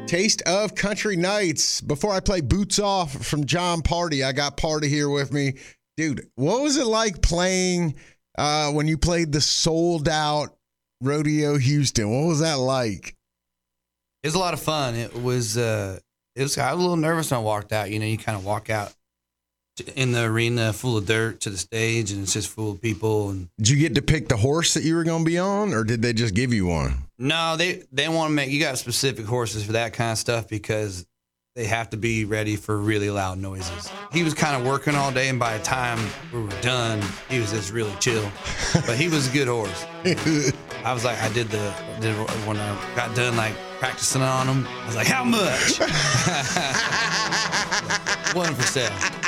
Taste of Country Nights. Before I play Boots Off from John Party, I got Party here with me. Dude, what was it like playing when you played the sold-out Rodeo Houston? What was that like? It was a lot of fun. I was a little nervous when I walked out. You know, you kind of walk out in the arena full of dirt to the stage, and it's just full of people. And did you get to pick the horse that you were going to be on, or did they just give you one? No, they want to make you got specific horses for that kind of stuff because they have to be ready for really loud noises. He was kind of working all day, and by the time we were done, he was just really chill. But he was a good horse. I was like, when I got done like practicing on him, I was like, how much? One for sale.